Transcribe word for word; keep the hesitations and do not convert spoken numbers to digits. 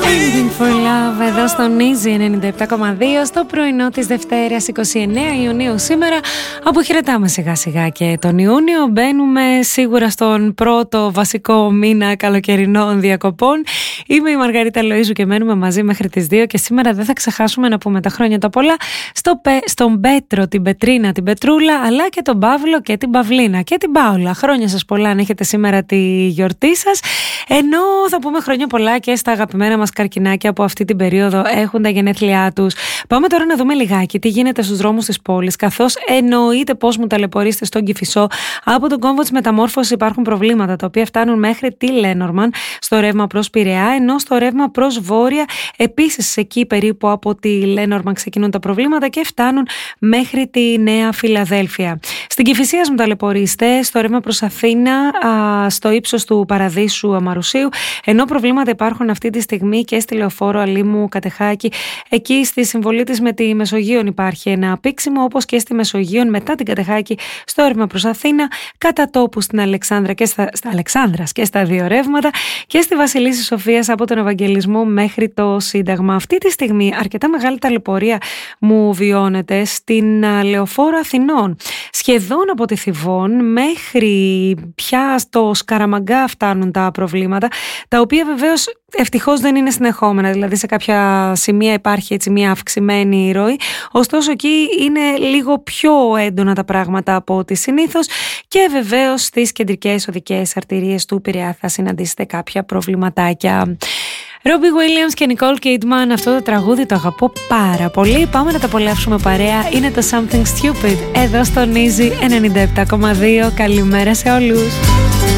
For love εδώ στον Easy ενενήντα επτά κόμμα δύο στο πρωινό της Δευτέρας είκοσι εννέα Ιουνίου σήμερα. Αποχαιρετάμε σιγά σιγά και τον Ιούνιο. Μπαίνουμε σίγουρα στον πρώτο βασικό μήνα καλοκαιρινών διακοπών. Είμαι η Μαργαρίτα Λοΐζου και μένουμε μαζί μέχρι τις δύο και σήμερα δεν θα ξεχάσουμε να πούμε τα χρόνια τα πολλά στο Πε, στον Πέτρο, την Πετρίνα, την Πετρούλα, αλλά και τον Παύλο και την Παυλίνα και την Πάολα. Χρόνια σας πολλά αν έχετε σήμερα τη γιορτή σας. Ενώ θα πούμε χρόνια πολλά και στα αγαπημένα μας καρκινάκια που αυτή την περίοδο έχουν τα γενέθλιά τους. Πάμε τώρα να δούμε λιγάκι τι γίνεται στους δρόμους της πόλης, καθώς εννοείται πώς μου ταλαιπωρήσετε στον Κηφισό. Από τον κόμβο της μεταμόρφωσης υπάρχουν προβλήματα τα οποία φτάνουν μέχρι τη Λένορμαν στο ρεύμα προς Πειραιά, ενώ στο ρεύμα προς Βόρεια επίσης εκεί περίπου από τη Λένορμαν ξεκινούν τα προβλήματα και φτάνουν μέχρι τη Νέα Φιλαδέλφια. Στην Κηφισίας μου ταλαιπωρήστε στο ρεύμα προς Αθήνα, α, στο ύψος του Παραδείσου Αμαρουσίου, ενώ προβλήματα υπάρχουν αυτή τη στιγμή και στη Λεωφόρο Αλήμου Κατεχάκη. Εκεί στη συμβολή της με τη Μεσογείων υπάρχει ένα πήξιμο, όπως και στη Μεσογείων μετά την Κατεχάκη στο ρεύμα προς Αθήνα, κατά τόπου στην Αλεξάνδρα και στα, στα Αλεξάνδρας και στα δύο ρεύματα, και στη Βασιλίσσης Σοφίας από τον Ευαγγελισμό μέχρι το Σύνταγμα. Αυτή τη στιγμή αρκετά μεγάλη ταλαιπωρία μου βιώνεται στην Λεωφόρο Αθηνών. Σχεδόν από τη Θηβών μέχρι πια στο Σκαραμαγκά φτάνουν τα προβλήματα, τα οποία βεβαίως ευτυχώς δεν είναι συνεχόμενα, δηλαδή σε κάποια σημεία υπάρχει έτσι μια αυξημένη ροή, ωστόσο εκεί είναι λίγο πιο έντονα τα πράγματα από ό,τι συνήθως, και βεβαίως στις κεντρικές οδικές αρτηρίες του Πειραιά θα συναντήσετε κάποια προβληματάκια. Ρόμπι Βίλιαμς και Νικόλ Κίτμαν, αυτό το τραγούδι το αγαπώ πάρα πολύ. Πάμε να τα απολαύσουμε παρέα. Είναι το Something Stupid εδώ στον Easy ενενήντα επτά κόμμα δύο. Καλημέρα σε όλους.